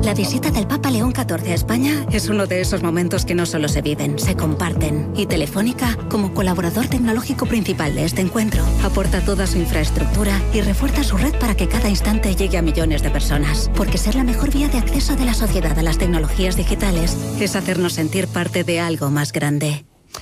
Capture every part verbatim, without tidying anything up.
La visita del Papa León catorce a España es uno de esos momentos que no solo se viven, se comparten. Y Telefónica, como colaborador tecnológico principal de este encuentro, aporta toda su infraestructura y refuerza su red para que cada instante llegue a millones de personas. Porque ser la mejor vía de acceso de la sociedad a las tecnologías digitales es hacernos sentir parte de algo más grande.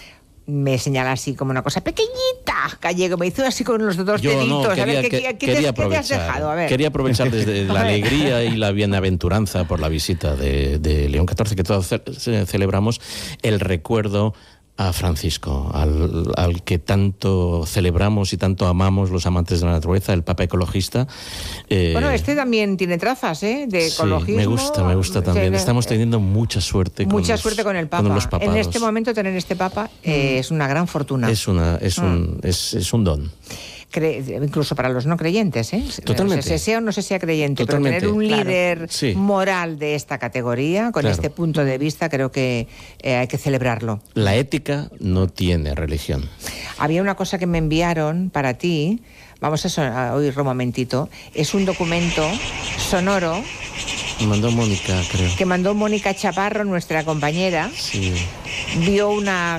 Me señala así como una cosa pequeñita, Gallego, me hizo así con los dos Yo deditos. no, quería, a ver, ¿qué, que, qué, qué, quería te, ¿qué te has dejado? A ver. Quería aprovechar desde la alegría y la bienaventuranza por la visita de, de León catorce, que todos ce- celebramos, el recuerdo a Francisco, al, al que tanto celebramos y tanto amamos los amantes de la naturaleza, el Papa ecologista. Eh, bueno, este también tiene trazas, ¿eh? De ecologismo. Sí, me gusta, me gusta también. Estamos teniendo mucha suerte. Mucha con suerte los, con el Papa. Con los papados. En este momento tener este Papa eh, mm. es una gran fortuna. Es una, es mm. un, es, es un don. Cre- incluso para los no creyentes, ¿eh? Totalmente. O sea, sea o no se sea creyente, Totalmente. pero tener un claro. líder sí. moral de esta categoría, con claro. este punto de vista, creo que eh, hay que celebrarlo. La ética no tiene religión. Había una cosa que me enviaron para ti, vamos a, son- a oírlo un momentito, es un documento sonoro. Me mandó Mónica, creo. Que mandó Mónica Chaparro, nuestra compañera. Sí. Vio una...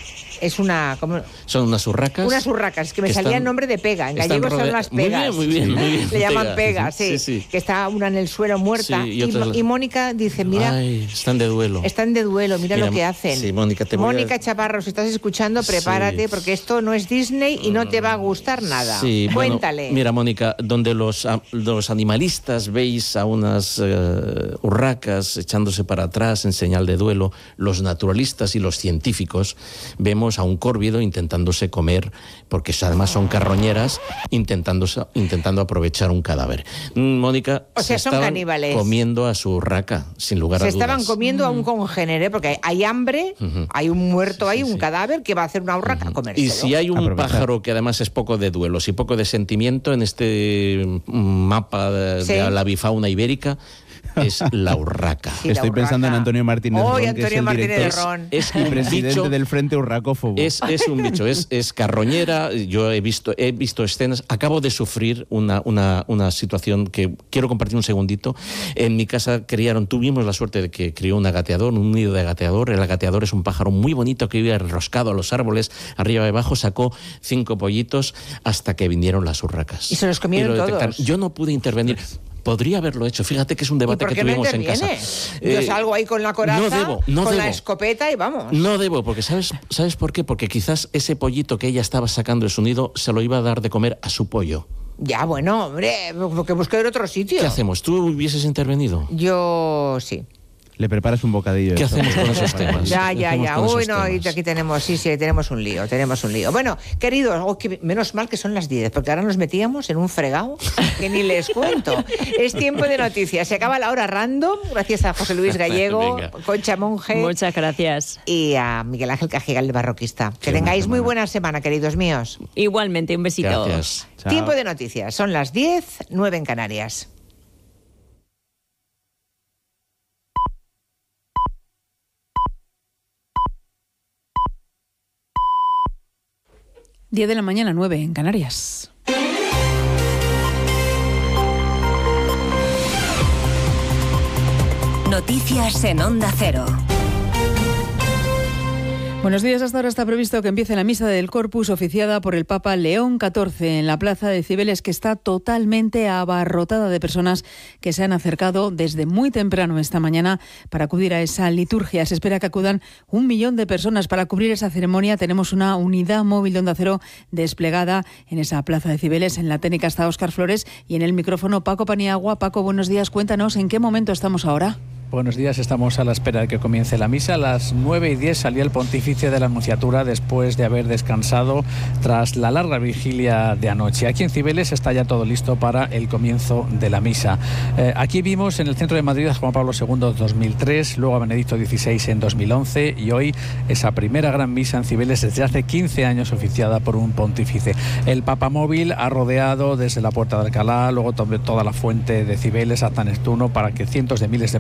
Es una... ¿cómo? Son unas urracas. Unas urracas, que me que salía están, el nombre de pega. En gallego son las pegas. Muy bien, muy bien. Muy bien. Le llaman Pega. pegas, sí, sí, sí. Que está una en el suelo muerta. Sí, y, y, otras... y Mónica dice, mira... Ay, están de duelo. Están de duelo, mira, mira lo que hacen. Sí, Mónica, te Mónica voy a... Chaparro, si estás escuchando, prepárate, sí. porque esto no es Disney y no te va a gustar nada. Sí, Cuéntale. Bueno, mira, Mónica, donde los, los animalistas veis a unas uh, urracas echándose para atrás en señal de duelo, los naturalistas y los científicos vemos a un córvido intentándose comer, porque además son carroñeras, intentando, intentando aprovechar un cadáver. Mónica, o sea, se son caníbales. Comiendo a su urraca, sin lugar se a dudas. Se estaban comiendo mm. a un congénere, porque hay hambre, uh-huh. hay un muerto, sí, hay sí, un sí. cadáver que va a hacer una urraca uh-huh. a comérselo. Y si hay un Aprovechar. pájaro que además es poco de duelos y poco de sentimiento en este mapa de, sí. de la avifauna ibérica, es la urraca. Sí, Estoy la pensando en Antonio Martínez oh, Ron, Antonio que es el Martínez director Ron. Es, es y presidente bicho, del Frente Urracófobo. Es, es un bicho, es, es carroñera. Yo he visto, he visto escenas. Acabo de sufrir una, una, una situación que quiero compartir un segundito. En mi casa criaron, tuvimos la suerte de que crió un agateador, un nido de agateador. El agateador es un pájaro muy bonito que vive enroscado a los árboles, arriba y abajo. Sacó cinco pollitos hasta que vinieron las urracas. Y se los comieron todos. Yo no pude intervenir. Podría haberlo hecho. Fíjate que es un debate que tuvimos no en casa. Yo eh, salgo ahí con la coraza, no debo, no con debo. la escopeta y vamos. No debo, porque ¿sabes, ¿sabes por qué? Porque quizás ese pollito que ella estaba sacando de su nido se lo iba a dar de comer a su pollo. Ya, bueno, hombre, porque busqué en otro sitio. ¿Qué hacemos? ¿Tú hubieses intervenido? Yo sí. Le preparas un bocadillo. ¿Qué eso? hacemos con esos temas? Ya, ya, ya. Uy, no, temas? y aquí tenemos, sí, sí, tenemos un lío, tenemos un lío. Bueno, queridos, oh, que, menos mal que son las diez, porque ahora nos metíamos en un fregado que ni les cuento. Es tiempo de noticias. Se acaba la hora random, gracias a José Luis Gallego, Concha Monge. Muchas gracias. Y a Miguel Ángel Cajigal, el barroquista. Que Qué tengáis muy buena semana, queridos míos. Igualmente, un besito. Gracias. Tiempo de noticias. Son las diez, nueve en Canarias. diez de la mañana, nueve en Canarias. Noticias en Onda Cero. Buenos días. Hasta ahora está previsto que empiece la misa del Corpus oficiada por el Papa León catorce en la plaza de Cibeles, que está totalmente abarrotada de personas que se han acercado desde muy temprano esta mañana para acudir a esa liturgia. Se espera que acudan un millón de personas para cubrir esa ceremonia. Tenemos una unidad móvil de Onda Cero desplegada en esa plaza de Cibeles. En la técnica está Óscar Flores y en el micrófono Paco Paniagua. Paco, buenos días. Cuéntanos en qué momento estamos ahora. Buenos días, estamos a la espera de que comience la misa. A las nueve y diez salía el pontífice de la Anunciatura después de haber descansado tras la larga vigilia de anoche. Aquí en Cibeles está ya todo listo para el comienzo de la misa. Eh, aquí vimos en el centro de Madrid a Juan Pablo segundo en dos mil tres, luego a Benedicto dieciséis en dos mil once y hoy esa primera gran misa en Cibeles desde hace quince años oficiada por un pontífice. El papamóvil ha rodeado desde la Puerta de Alcalá, luego toda la fuente de Cibeles hasta Neptuno para que cientos de miles de personas que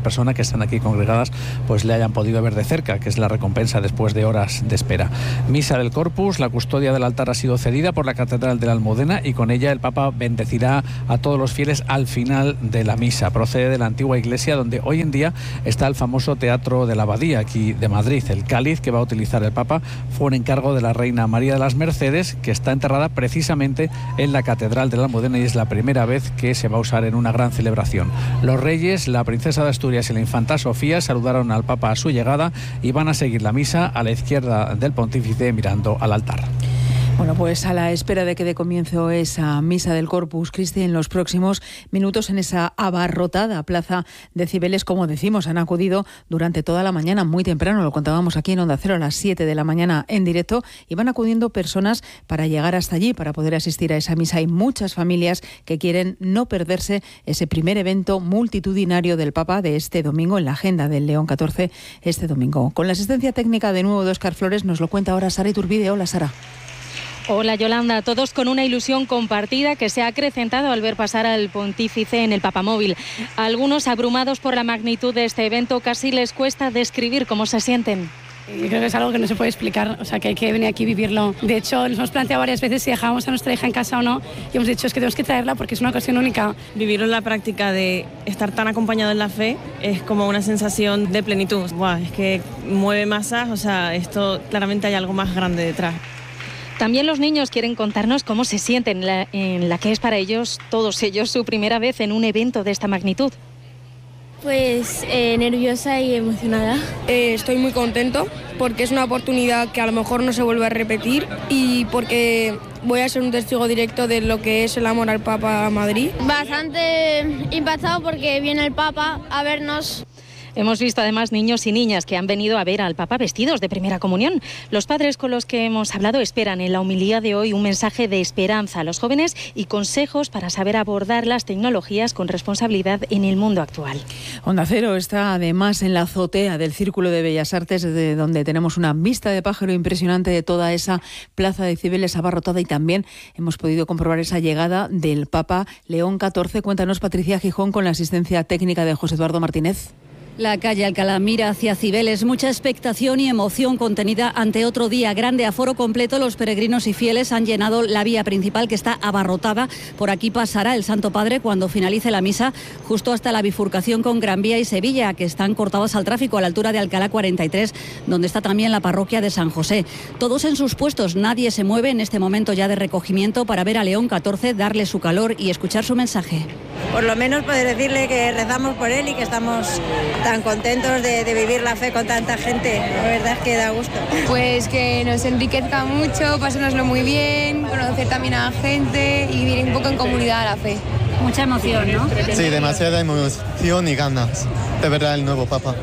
están aquí congregadas pues le hayan podido ver de cerca, que es la recompensa después de horas de espera. Misa del Corpus, la custodia del altar ha sido cedida por la Catedral de la Almudena y con ella el Papa bendecirá a todos los fieles al final de la misa. Procede de la antigua iglesia donde hoy en día está el famoso Teatro de la Abadía, aquí de Madrid. El cáliz que va a utilizar el Papa fue un encargo de la Reina María de las Mercedes, que está enterrada precisamente en la Catedral de la Almudena y es la primera vez que se va a usar en una gran celebración. Los reyes, la princesa de Asturias y la infanta Sofía saludaron al Papa a su llegada y van a seguir la misa a la izquierda del pontífice mirando al altar. Bueno, pues a la espera de que dé comienzo esa misa del Corpus Christi en los próximos minutos en esa abarrotada plaza de Cibeles, como decimos, han acudido durante toda la mañana, muy temprano, lo contábamos aquí en Onda Cero a las siete de la mañana en directo, y van acudiendo personas para llegar hasta allí, para poder asistir a esa misa. Hay muchas familias que quieren no perderse ese primer evento multitudinario del Papa de este domingo en la agenda del León catorce este domingo. Con la asistencia técnica de nuevo de Óscar Flores, nos lo cuenta ahora Sara Iturbide. Hola, Sara. Hola Yolanda, todos con una ilusión compartida que se ha acrecentado al ver pasar al pontífice en el papamóvil. A algunos, abrumados por la magnitud de este evento, casi les cuesta describir cómo se sienten. Yo creo que es algo que no se puede explicar, o sea que hay que venir aquí y vivirlo. De hecho, nos hemos planteado varias veces si dejábamos a nuestra hija en casa o no, y hemos dicho es que tenemos que traerla porque es una ocasión única. Vivirlo en la práctica de estar tan acompañado en la fe es como una sensación de plenitud. Buah, es que mueve masas, o sea, esto claramente hay algo más grande detrás. También los niños quieren contarnos cómo se sienten en la, en la que es para ellos, todos ellos, su primera vez en un evento de esta magnitud. Pues eh, nerviosa y emocionada. Eh, estoy muy contento porque es una oportunidad que a lo mejor no se vuelve a repetir y porque voy a ser un testigo directo de lo que es el amor al Papa a Madrid. Bastante impactado porque viene el Papa a vernos. Hemos visto además niños y niñas que han venido a ver al Papa vestidos de primera comunión. Los padres con los que hemos hablado esperan en la homilía de hoy un mensaje de esperanza a los jóvenes y consejos para saber abordar las tecnologías con responsabilidad en el mundo actual. Onda Cero está además en la azotea del Círculo de Bellas Artes, de donde tenemos una vista de pájaro impresionante de toda esa plaza de Cibeles abarrotada, y también hemos podido comprobar esa llegada del Papa León catorce. Cuéntanos, Patricia Gijón, con la asistencia técnica de José Eduardo Martínez. La calle Alcalá mira hacia Cibeles, mucha expectación y emoción contenida ante otro día grande. Aforo completo, los peregrinos y fieles han llenado la vía principal, que está abarrotada. Por aquí pasará el Santo Padre cuando finalice la misa, justo hasta la bifurcación con Gran Vía y Sevilla, que están cortadas al tráfico a la altura de Alcalá cuarenta y tres, donde está también la parroquia de San José. Todos en sus puestos, nadie se mueve en este momento ya de recogimiento para ver a León catorce, darle su calor y escuchar su mensaje. Por lo menos poder decirle que rezamos por él y que estamos tan contentos de, de vivir la fe con tanta gente. La verdad es que da gusto. Pues que nos enriquezca mucho, pasárnoslo muy bien, conocer también a la gente y vivir un poco en comunidad a la fe. Mucha emoción, ¿no? Sí, demasiada emoción y ganas de ver al nuevo Papa.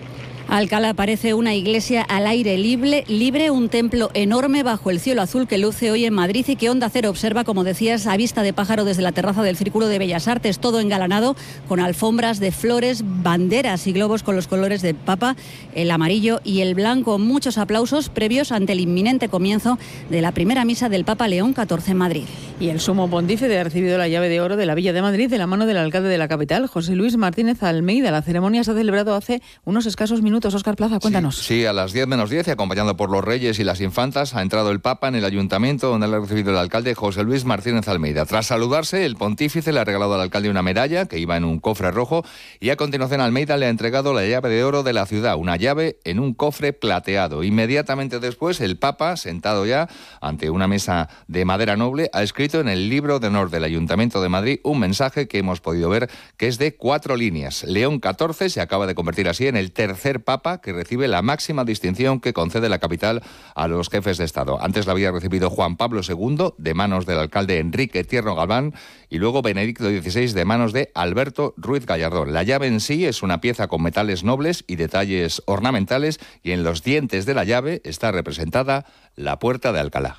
Alcalá parece una iglesia al aire libre, libre, un templo enorme bajo el cielo azul que luce hoy en Madrid y que Onda Cero observa, como decías, a vista de pájaro desde la terraza del Círculo de Bellas Artes, todo engalanado con alfombras de flores, banderas y globos con los colores del Papa, el amarillo y el blanco. Muchos aplausos previos ante el inminente comienzo de la primera misa del Papa León catorce en Madrid. Y el sumo pontífice ha recibido la llave de oro de la Villa de Madrid de la mano del alcalde de la capital, José Luis Martínez Almeida. La ceremonia se ha celebrado hace unos escasos minutos. Óscar Plaza, cuéntanos. Sí, sí, a las diez menos diez, y acompañado por los reyes y las infantas, ha entrado el Papa en el ayuntamiento, donde le ha recibido el alcalde José Luis Martínez Almeida. Tras saludarse, el pontífice le ha regalado al alcalde una medalla que iba en un cofre rojo, y a continuación Almeida le ha entregado la llave de oro de la ciudad, una llave en un cofre plateado. Inmediatamente después, el Papa, sentado ya ante una mesa de madera noble, ha escrito en el libro de honor del Ayuntamiento de Madrid un mensaje que hemos podido ver que es de cuatro líneas. León catorce se acaba de convertir así en el tercer Papa que recibe la máxima distinción que concede la capital a los jefes de Estado. Antes la había recibido Juan Pablo segundo de manos del alcalde Enrique Tierno Galván y luego Benedicto dieciséis de manos de Alberto Ruiz Gallardón. La llave en sí es una pieza con metales nobles y detalles ornamentales, y en los dientes de la llave está representada la puerta de Alcalá.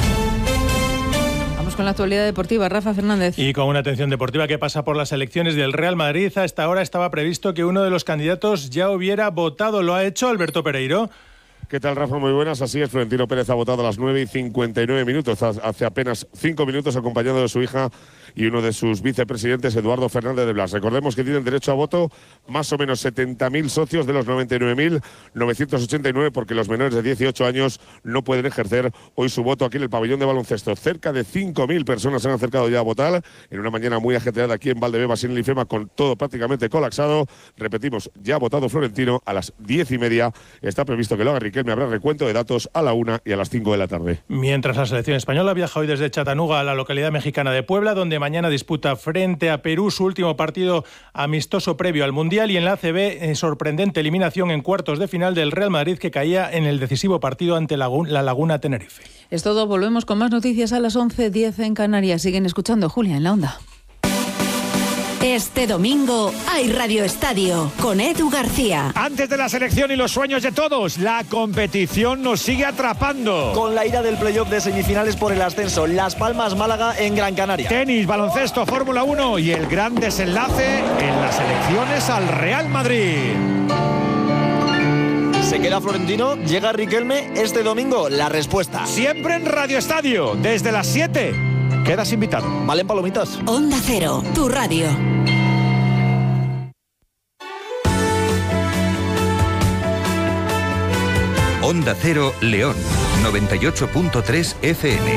Con la actualidad deportiva, Rafa Fernández. Y con una atención deportiva que pasa por las elecciones del Real Madrid. A esta hora estaba previsto que uno de los candidatos ya hubiera votado. ¿Lo ha hecho Alberto Pereiro? ¿Qué tal, Rafa? Muy buenas. Así es, Florentino Pérez ha votado a las nueve y cincuenta y nueve minutos, hace apenas cinco minutos, acompañado de su hija y uno de sus vicepresidentes, Eduardo Fernández de Blas. Recordemos que tienen derecho a voto más o menos setenta mil socios de los noventa y nueve mil novecientos ochenta y nueve, porque los menores de dieciocho años no pueden ejercer hoy su voto aquí en el pabellón de baloncesto. Cerca de cinco mil personas se han acercado ya a votar en una mañana muy ajetreada aquí en Valdebebas, en el IFEMA, con todo prácticamente colapsado. Repetimos, ya ha votado Florentino. A las diez y media está previsto que lo haga Riquelme. Habrá recuento de datos a la una y a las cinco de la tarde. Mientras la selección española viaja hoy desde Chattanooga a la localidad mexicana de Puebla, donde mañana disputa frente a Perú su último partido amistoso previo al Mundial, y en la A C B, en sorprendente eliminación en cuartos de final del Real Madrid, que caía en el decisivo partido ante la Laguna Tenerife. Es todo, volvemos con más noticias a las once diez en Canarias. Siguen escuchando Julia en la Onda. Este domingo hay Radio Estadio con Edu García. Antes de la selección y los sueños de todos, la competición nos sigue atrapando. Con la ira del playoff de semifinales por el ascenso, Las Palmas Málaga en Gran Canaria. Tenis, baloncesto, Fórmula uno y el gran desenlace en las elecciones al Real Madrid. ¿Se queda Florentino? ¿Llega Riquelme? Este domingo, la respuesta. Siempre en Radio Estadio, desde las siete. Quedas invitado. ¿Valen palomitas? Onda Cero, tu radio. Onda Cero León, noventa y ocho punto tres F M.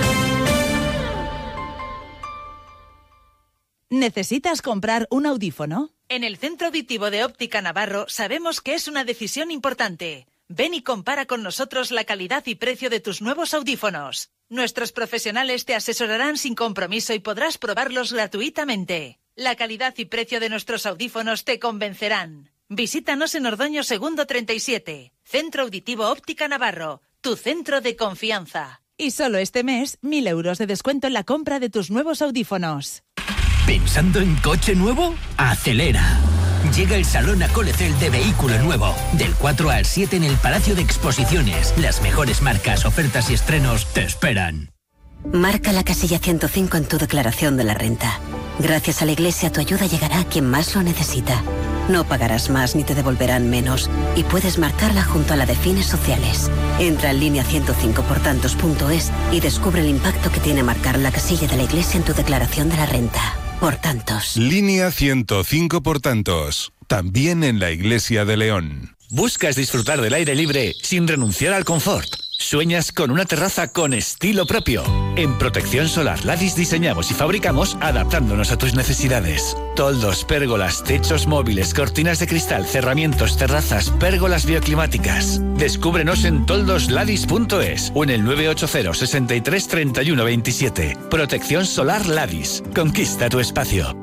¿Necesitas comprar un audífono? En el Centro Auditivo de Óptica Navarro sabemos que es una decisión importante. Ven y compara con nosotros la calidad y precio de tus nuevos audífonos. Nuestros profesionales te asesorarán sin compromiso y podrás probarlos gratuitamente. La calidad y precio de nuestros audífonos te convencerán. Visítanos en Ordoño Segundo treinta y siete. Centro Auditivo Óptica Navarro, tu centro de confianza. Y solo este mes, mil euros de descuento en la compra de tus nuevos audífonos. ¿Pensando en coche nuevo? ¡Acelera! Llega el Salón Acolecel de Vehículo Nuevo. Del cuatro al siete en el Palacio de Exposiciones. Las mejores marcas, ofertas y estrenos te esperan. Marca la casilla ciento cinco en tu declaración de la renta. Gracias a la Iglesia, tu ayuda llegará a quien más lo necesita. No pagarás más ni te devolverán menos. Y puedes marcarla junto a la de fines sociales. Entra en línea ciento cinco por tantos punto es y descubre el impacto que tiene marcar la casilla de la Iglesia en tu declaración de la renta. Por tantos. Línea ciento cinco por tantos. También en la Iglesia de León. ¿Buscas disfrutar del aire libre sin renunciar al confort? ¿Sueñas con una terraza con estilo propio? En Protección Solar Ladis diseñamos y fabricamos adaptándonos a tus necesidades. Toldos, pérgolas, techos móviles, cortinas de cristal, cerramientos, terrazas, pérgolas bioclimáticas. Descúbrenos en toldos ladis punto es o en el nueve ocho cero, sesenta y tres, treinta y uno veintisiete. Protección Solar Ladis. Conquista tu espacio.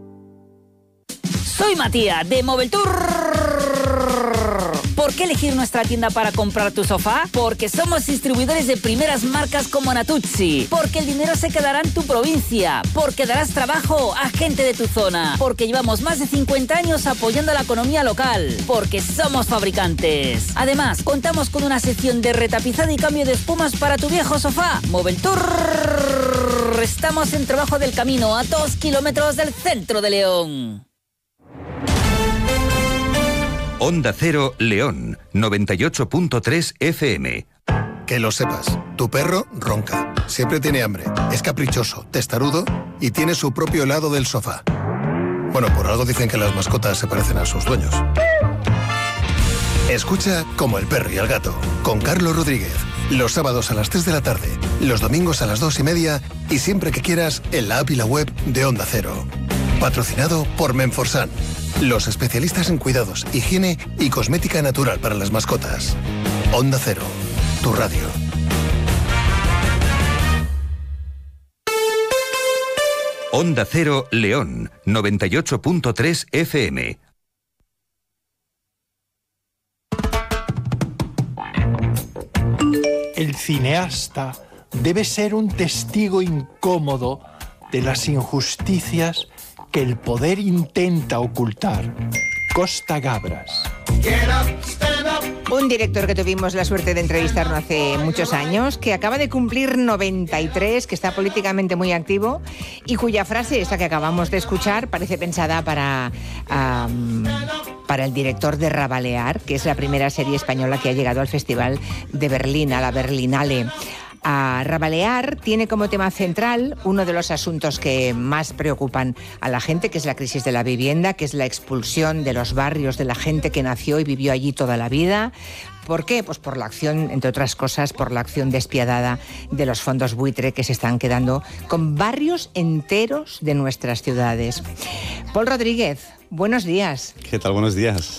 Soy Matías de Moveltour. ¿Por qué elegir nuestra tienda para comprar tu sofá? Porque somos distribuidores de primeras marcas como Natuzzi. Porque el dinero se quedará en tu provincia. Porque darás trabajo a gente de tu zona. Porque llevamos más de cincuenta años apoyando la economía local. Porque somos fabricantes. Además, contamos con una sección de retapizado y cambio de espumas para tu viejo sofá. Moveltour. Estamos en Trabajo del Camino, a dos kilómetros del centro de León. Onda Cero León, noventa y ocho punto tres F M. Que lo sepas, tu perro ronca, siempre tiene hambre, es caprichoso, testarudo y tiene su propio helado del sofá. Bueno, por algo dicen que las mascotas se parecen a sus dueños. Escucha Como el perro y el gato, con Carlos Rodríguez. Los sábados a las tres de la tarde, los domingos a las dos y media y siempre que quieras en la app y la web de Onda Cero. Patrocinado por Menforsan, los especialistas en cuidados, higiene y cosmética natural para las mascotas. Onda Cero, tu radio. Onda Cero León, noventa y ocho punto tres F M. El cineasta debe ser un testigo incómodo de las injusticias que el poder intenta ocultar. Costa Gabras. Un director que tuvimos la suerte de entrevistar no hace muchos años, que acaba de cumplir noventa y tres, que está políticamente muy activo y cuya frase, esta que acabamos de escuchar, parece pensada para, um, para el director de Rabalear, que es la primera serie española que ha llegado al Festival de Berlín, a la Berlinale. A Rabalear tiene como tema central uno de los asuntos que más preocupan a la gente, que es la crisis de la vivienda, que es la expulsión de los barrios de la gente que nació y vivió allí toda la vida. ¿Por qué? Pues por la acción, entre otras cosas, por la acción despiadada de los fondos buitre que se están quedando con barrios enteros de nuestras ciudades. Paul Rodríguez, buenos días. ¿Qué tal? Buenos días.